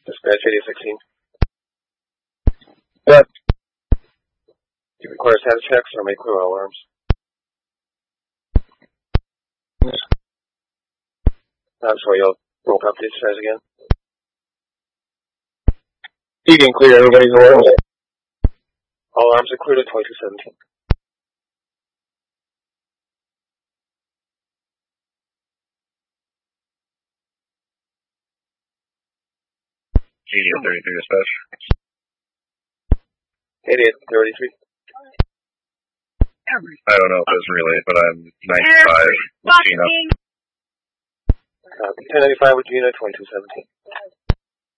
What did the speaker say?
Dispatch 8016. Yes. Do you require status checks or may clear all alarms? I'm sorry, you'll roll up the exercise again. You can clear everybody's alarms. All alarms are cleared at 2217. GD 33 dispatch. 8833. I don't know if it's relay, but I'm 95 with Gina. 1095 with Gina, 2217.